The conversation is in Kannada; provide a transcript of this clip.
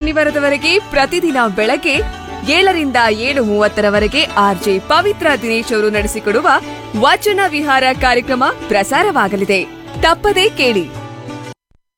ಶನಿವಾರದವರೆಗೆ ಪ್ರತಿದಿನ ಬೆಳಗ್ಗೆ 7ರಿಂದ 7:30ರವರೆಗೆ ಆರ್ಜೆ ಪವಿತ್ರ ದಿನೇಶ್ ಅವರು ನಡೆಸಿಕೊಡುವ ವಚನ ವಿಹಾರ ಕಾರ್ಯಕ್ರಮ ಪ್ರಸಾರವಾಗಲಿದೆ. ತಪ್ಪದೇ ಕೇಳಿ.